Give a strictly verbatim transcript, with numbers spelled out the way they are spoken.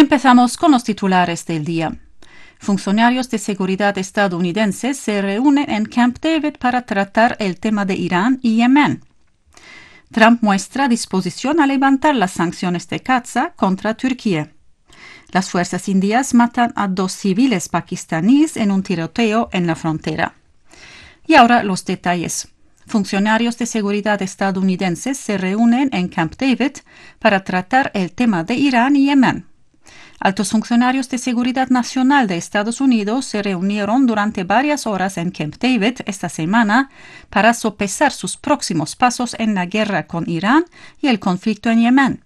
Empezamos con los titulares del día. Funcionarios de seguridad estadounidenses se reúnen en Camp David para tratar el tema de Irán y Yemen. Trump muestra disposición a levantar las sanciones de caza contra Turquía. Las fuerzas indias matan a dos civiles pakistaníes en un tiroteo en la frontera. Y ahora los detalles. Funcionarios de seguridad estadounidenses se reúnen en Camp David para tratar el tema de Irán y Yemen. Altos funcionarios de seguridad nacional de Estados Unidos se reunieron durante varias horas en Camp David esta semana para sopesar sus próximos pasos en la guerra con Irán y el conflicto en Yemen.